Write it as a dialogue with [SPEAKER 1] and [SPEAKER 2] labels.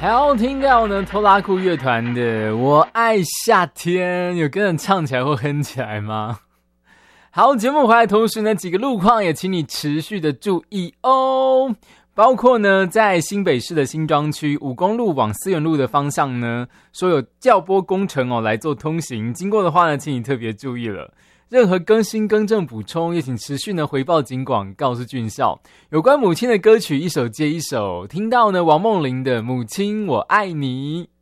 [SPEAKER 1] 好，听到呢拖拉库乐团的《我爱夏天》，有跟人唱起来或哼起来吗？好，节目回来同时呢，几个路况也请你持续的注意哦。包括呢，在新北市的新庄区5公路往思源路的方向呢，说有调拨工程来做通行，经过的话呢，请你特别注意了。任何更新、更正、补充，也请持续呢回报警广，告诉军校。有关母亲的歌曲一首接一首，听到呢王梦玲的《母亲我爱你》。